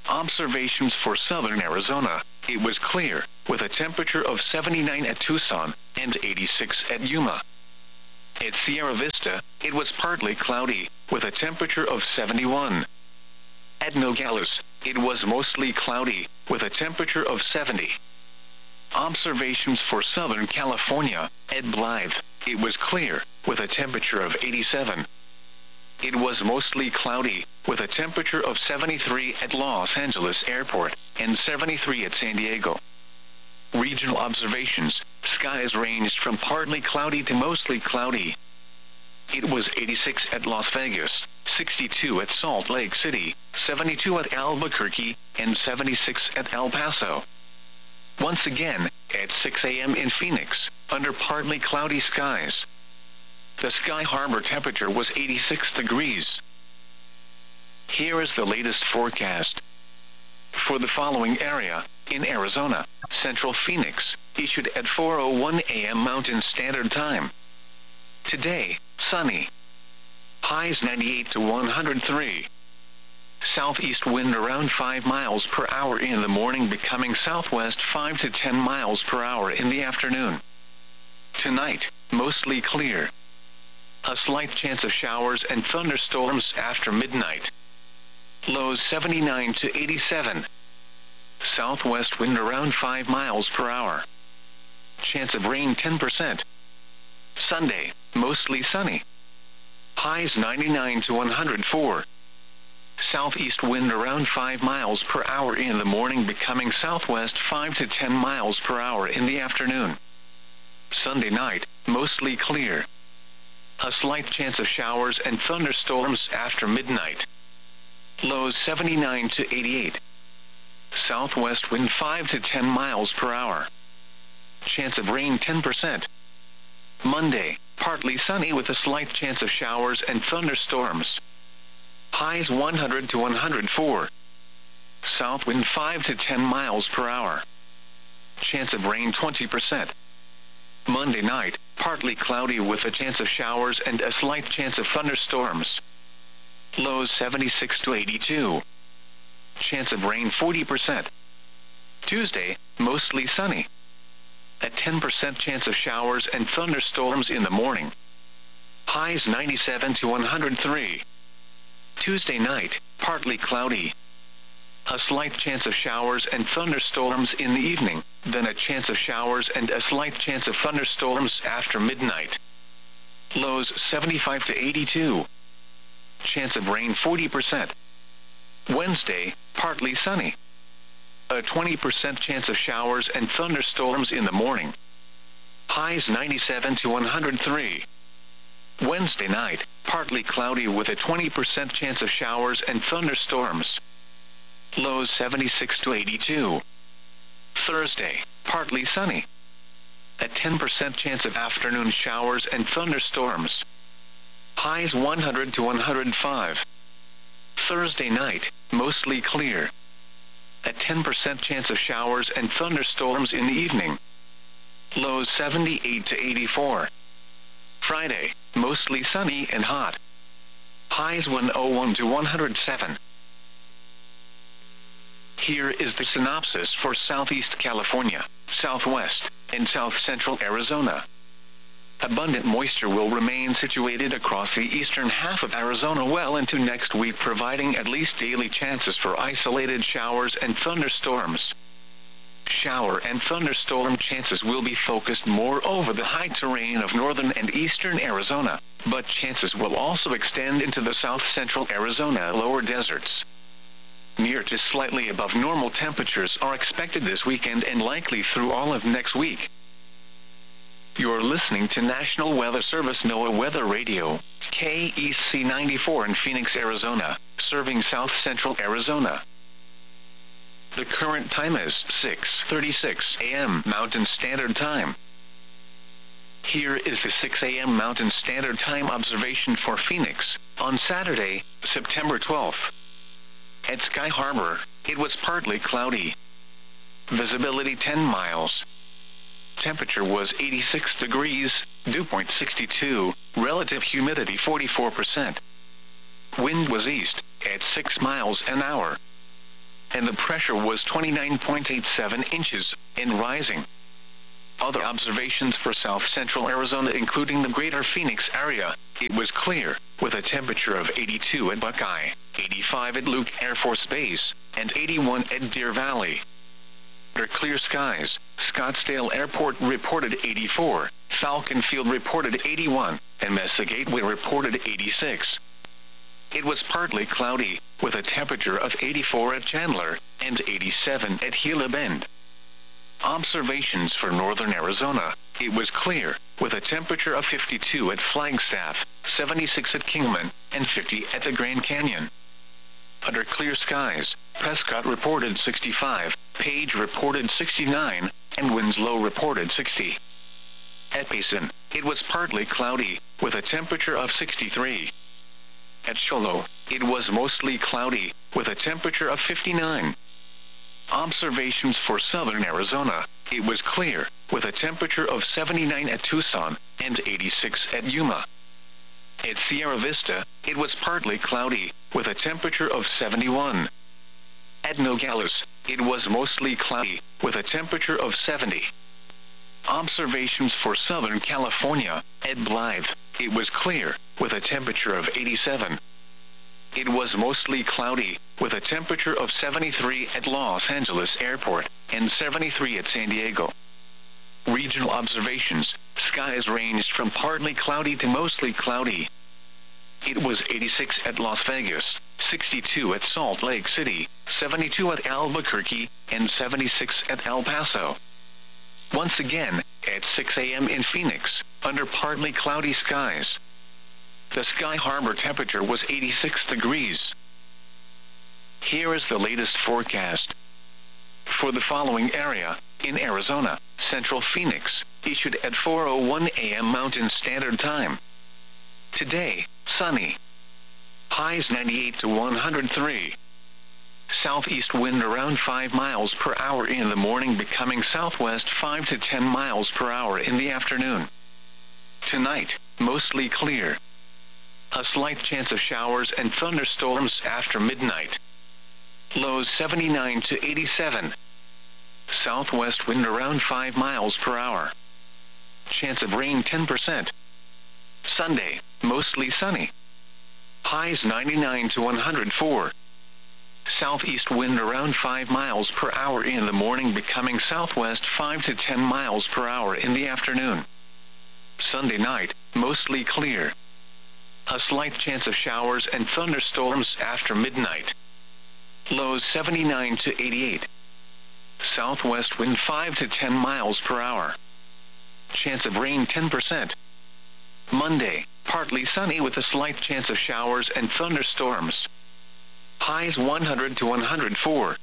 Observations for southern Arizona. It was clear, with a temperature of seventy-nine at Tucson and eighty-six at Yuma. At Sierra Vista, it was partly cloudy, with a temperature of seventy-one. At Nogales, it was mostly cloudy, with a temperature of seventy. Observations for Southern California. At Blythe, it was clear, with a temperature of eighty-seven. It was mostly cloudy, with a temperature of seventy-three at Los Angeles Airport, and seventy-three at San Diego. Regional observations. Skies ranged from partly cloudy to mostly cloudy. It was eighty-six at Las Vegas, sixty-two at Salt Lake City, seventy-two at Albuquerque, and seventy-six at El Paso. Once again, at six a m in Phoenix, under partly cloudy skies. The Sky Harbor temperature was eighty-six degrees. Here is the latest forecast. For the following area, in Arizona, Central Phoenix, issued at four oh one a m Mountain Standard Time. Today, sunny. Highs ninety-eight to one hundred three. Southeast wind around five miles per hour in the morning, becoming southwest five to ten miles per hour in the afternoon. Tonight, mostly clear. A slight chance of showers and thunderstorms after midnight. Lows seventy-nine to eighty-seven. Southwest wind around five miles per hour. Chance of rain ten percent. Sunday, mostly sunny. Highs ninety-nine to one hundred four. Southeast wind around five miles per hour in the morning, becoming southwest five to ten miles per hour in the afternoon. Sunday night, mostly clear. A slight chance of showers and thunderstorms after midnight. Lows seventy-nine to eighty-eight. Southwest wind five to ten miles per hour. Chance of rain ten percent. Monday, partly sunny with a slight chance of showers and thunderstorms. Highs one hundred to one hundred four. South wind five to ten miles per hour. Chance of rain twenty percent. Monday night, partly cloudy with a chance of showers and a slight chance of thunderstorms. Lows seventy-six to eighty-two. Chance of rain forty percent. Tuesday, mostly sunny. A ten percent chance of showers and thunderstorms in the morning. Highs ninety-seven to one hundred three. Tuesday night, partly cloudy. A slight chance of showers and thunderstorms in the evening, then a chance of showers and a slight chance of thunderstorms after midnight. Lows seventy-five to eighty-two. Chance of rain forty percent. Wednesday, partly sunny. A twenty percent chance of showers and thunderstorms in the morning. Highs ninety-seven to one hundred three. Wednesday night, partly cloudy with a twenty percent chance of showers and thunderstorms. Lows seventy-six to eighty-two. Thursday, partly sunny. A ten percent chance of afternoon showers and thunderstorms. Highs one hundred to one hundred five. Thursday night, mostly clear. A ten percent chance of showers and thunderstorms in the evening. Lows seventy-eight to eighty-four. Friday, mostly sunny and hot. Highs one oh one to one hundred seven. Here is the synopsis for Southeast California, Southwest, and South Central Arizona. Abundant moisture will remain situated across the eastern half of Arizona well into next week, providing at least daily chances for isolated showers and thunderstorms. Shower and thunderstorm chances will be focused more over the high terrain of northern and eastern Arizona, but chances will also extend into the south central Arizona lower deserts. Near to slightly above normal temperatures are expected this weekend and likely through all of next week. You're listening to National Weather Service NOAA Weather Radio, K E C ninety-four in Phoenix, Arizona, serving south central Arizona. The current time is six thirty-six a m Mountain Standard Time. Here is the six a m Mountain Standard Time observation for Phoenix, on Saturday, September twelfth. At Sky Harbor, it was partly cloudy. Visibility ten miles. Temperature was eighty-six degrees, dew point sixty-two, relative humidity forty-four percent. Wind was east, at six miles an hour. and the pressure was twenty-nine point eight seven inches, and rising. Other observations for south-central Arizona including the greater Phoenix area, it was clear, with a temperature of eighty-two at Buckeye, eighty-five at Luke Air Force Base, and eighty-one at Deer Valley. Under clear skies, Scottsdale Airport reported eighty-four, Falcon Field reported eighty-one, and Mesa Gateway reported eighty-six. It was partly cloudy, with a temperature of eighty-four at Chandler, and eighty-seven at Gila Bend. Observations for northern Arizona, it was clear, with a temperature of fifty-two at Flagstaff, seventy-six at Kingman, and fifty at the Grand Canyon. Under clear skies, Prescott reported sixty-five, Page reported sixty-nine, and Winslow reported sixty. At Payson, it was partly cloudy, with a temperature of sixty-three. At Shoalo, it was mostly cloudy, with a temperature of fifty-nine. Observations for southern Arizona, it was clear, with a temperature of seventy-nine at Tucson, and eighty-six at Yuma. At Sierra Vista, it was partly cloudy, with a temperature of seventy-one. At Nogales, it was mostly cloudy, with a temperature of seventy. Observations for Southern California, at Blythe, it was clear, with a temperature of eighty-seven. It was mostly cloudy, with a temperature of seventy-three at Los Angeles Airport, and seventy-three at San Diego. Regional observations, skies ranged from partly cloudy to mostly cloudy. It was eighty-six at Las Vegas, sixty-two at Salt Lake City, seventy-two at Albuquerque, and seventy-six at El Paso. Once again, at six A M in Phoenix, under partly cloudy skies. The Sky Harbor temperature was eighty-six degrees. Here is the latest forecast. For the following area, in Arizona, Central Phoenix, issued at four oh one A M Mountain Standard Time. Today, sunny. Highs ninety-eight to one hundred three. Southeast wind around five miles per hour in the morning, becoming southwest five to ten miles per hour in the afternoon. Tonight, mostly clear. A slight chance of showers and thunderstorms after midnight. Lows seventy-nine to eighty-seven. Southwest wind around five miles per hour. Chance of rain ten percent. Sunday, mostly sunny. Highs ninety-nine to one hundred four. Southeast wind around five miles per hour in the morning, becoming southwest five to ten miles per hour in the afternoon. Sunday night, mostly clear. A slight chance of showers and thunderstorms after midnight. Lows seventy-nine to eighty-eight. Southwest wind five to ten miles per hour. Chance of rain ten percent. Monday, partly sunny with a slight chance of showers and thunderstorms. Highs one hundred to one hundred four.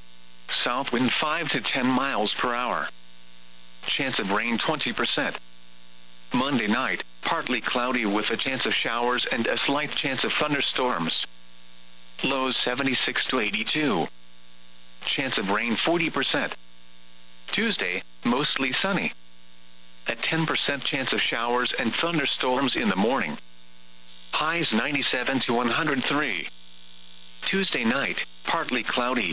South wind five to ten miles per hour. Chance of rain twenty percent. Monday night, partly cloudy with a chance of showers and a slight chance of thunderstorms. Lows seventy-six to eighty-two. Chance of rain forty percent. Tuesday, mostly sunny. A ten percent chance of showers and thunderstorms in the morning. Highs ninety-seven to one hundred three. Tuesday night, partly cloudy.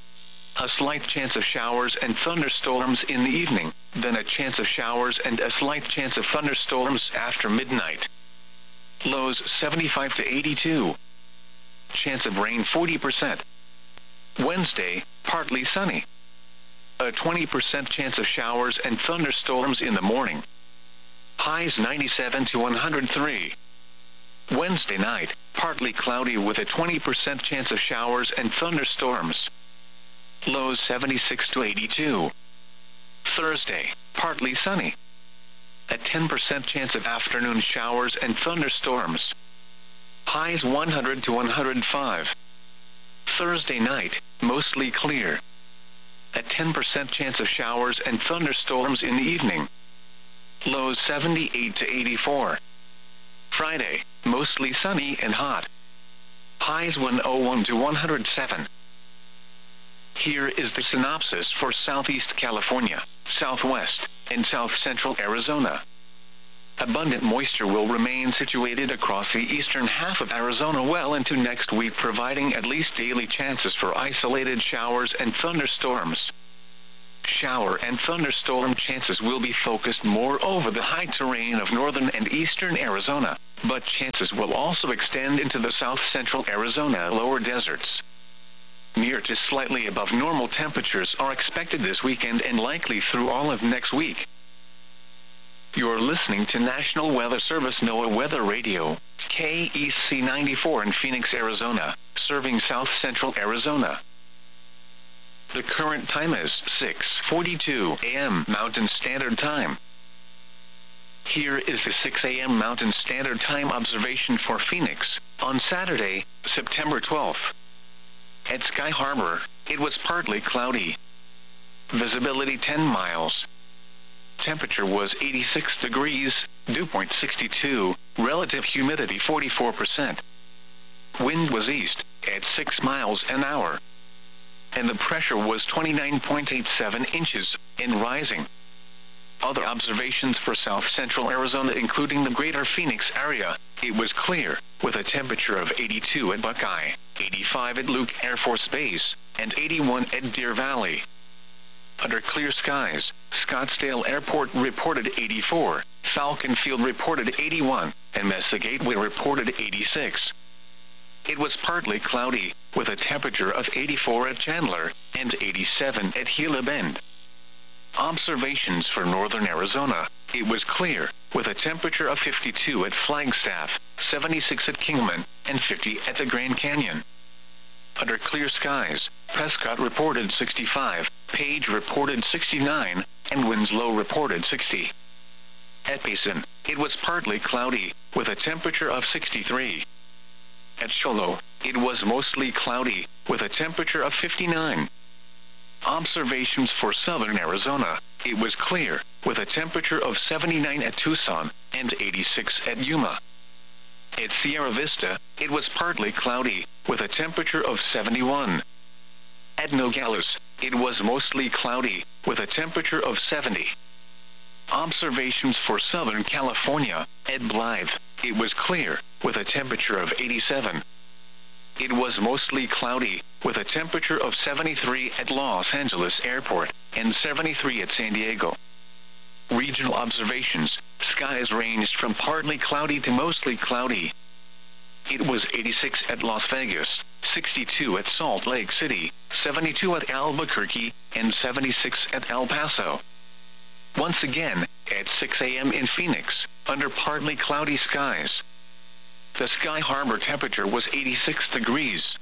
A slight chance of showers and thunderstorms in the evening, then a chance of showers and a slight chance of thunderstorms after midnight. Lows seventy-five to eighty-two. Chance of rain forty percent. Wednesday, partly sunny. A twenty percent chance of showers and thunderstorms in the morning. Highs ninety-seven to one hundred three. Wednesday night, partly cloudy with a twenty percent chance of showers and thunderstorms. Lows seventy-six to eighty-two. Thursday, partly sunny. A ten percent chance of afternoon showers and thunderstorms. Highs one hundred to one hundred five. Thursday night, mostly clear. A ten percent chance of showers and thunderstorms in the evening. Lows seventy-eight to eighty-four. Friday, mostly sunny and hot. Highs one oh one to one hundred seven. Here is the synopsis for Southeast California, Southwest, and South Central Arizona. Abundant moisture will remain situated across the eastern half of Arizona well into next week, providing at least daily chances for isolated showers and thunderstorms. Shower and thunderstorm chances will be focused more over the high terrain of northern and eastern Arizona, but chances will also extend into the south-central Arizona lower deserts. Near to slightly above normal temperatures are expected this weekend and likely through all of next week. You're listening to National Weather Service NOAA Weather Radio, K E C ninety-four in Phoenix, Arizona, serving south-central Arizona. The current time is six forty-two a m Mountain Standard Time. Here is the six a m Mountain Standard Time observation for Phoenix, on Saturday, September twelfth. At Sky Harbor, it was partly cloudy. Visibility ten miles. Temperature was eighty-six degrees, dew point sixty-two, relative humidity forty-four percent. Wind was east, at six miles an hour. And the pressure was twenty-nine point eight seven inches, and rising. Other observations for south-central Arizona including the greater Phoenix area, it was clear, with a temperature of eighty-two at Buckeye, eighty-five at Luke Air Force Base, and eighty-one at Deer Valley. Under clear skies, Scottsdale Airport reported eighty-four, Falcon Field reported eighty-one, and Mesa Gateway reported eighty-six. It was partly cloudy, with a temperature of eighty-four at Chandler, and eighty-seven at Gila Bend. Observations for northern Arizona, it was clear, with a temperature of fifty-two at Flagstaff, seventy-six at Kingman, and fifty at the Grand Canyon. Under clear skies, Prescott reported sixty-five, Page reported sixty-nine, and Winslow reported sixty. At Payson, it was partly cloudy, with a temperature of sixty-three. At Shoalo, it was mostly cloudy, with a temperature of fifty-nine. Observations for southern Arizona, it was clear, with a temperature of seventy-nine at Tucson, and eighty-six at Yuma. At Sierra Vista, it was partly cloudy, with a temperature of seventy-one. At Nogales, it was mostly cloudy, with a temperature of seventy. Observations for Southern California, at Blythe, it was clear, with a temperature of eighty-seven. It was mostly cloudy, with a temperature of seventy-three at Los Angeles Airport, and seventy-three at San Diego. Regional observations, skies ranged from partly cloudy to mostly cloudy. It was eighty-six at Las Vegas, sixty-two at Salt Lake City, seventy-two at Albuquerque, and seventy-six at El Paso. Once again, at six a m in Phoenix, under partly cloudy skies. The Sky Harbor temperature was eighty-six degrees.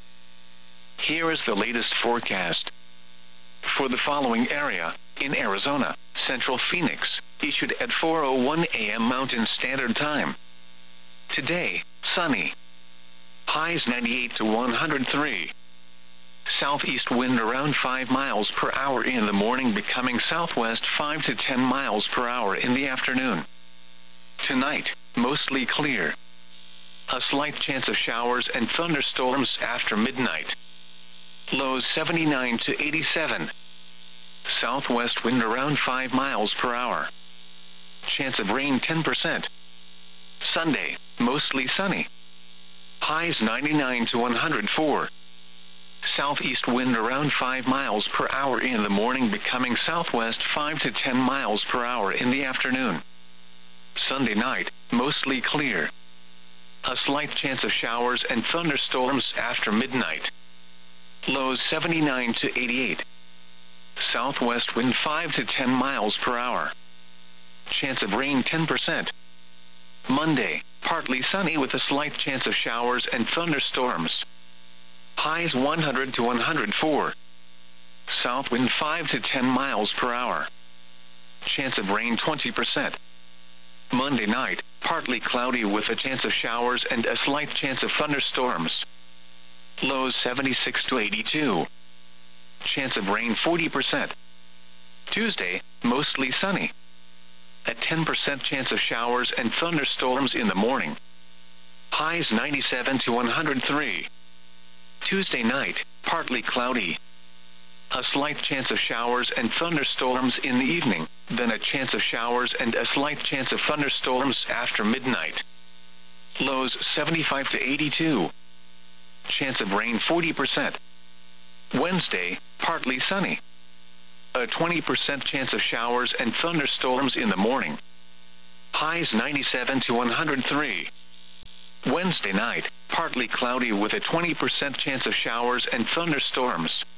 Here is the latest forecast. For the following area, in Arizona, Central Phoenix, issued at four oh one a m Mountain Standard Time. Today, sunny. Highs ninety-eight to one hundred three. Southeast wind around five miles per hour in the morning, becoming southwest five to ten miles per hour in the afternoon. Tonight, mostly clear. A slight chance of showers and thunderstorms after midnight. Lows seventy-nine to eighty-seven. Southwest wind around five miles per hour. Chance of rain ten percent. Sunday, mostly sunny. Highs ninety-nine to one hundred four. Southeast wind around five miles per hour in the morning, becoming southwest five to ten miles per hour in the afternoon. Sunday night, mostly clear. A slight chance of showers and thunderstorms after midnight. Lows seventy-nine to eighty-eight. Southwest wind five to ten miles per hour. Chance of rain ten percent. Monday, partly sunny with a slight chance of showers and thunderstorms. Highs one hundred to one hundred four. South wind five to ten miles per hour. Chance of rain twenty percent. Monday night, partly cloudy with a chance of showers and a slight chance of thunderstorms. Lows seventy-six to eighty-two. Chance of rain forty percent. Tuesday, mostly sunny. A ten percent chance of showers and thunderstorms in the morning. Highs ninety-seven to one hundred three. Tuesday night, partly cloudy. A slight chance of showers and thunderstorms in the evening. then a chance of showers and a slight chance of thunderstorms after midnight. Lows seventy-five to eighty-two. Chance of rain forty percent. Wednesday, partly sunny. A twenty percent chance of showers and thunderstorms in the morning. Highs ninety-seven to one hundred three. Wednesday night, partly cloudy with a twenty percent chance of showers and thunderstorms.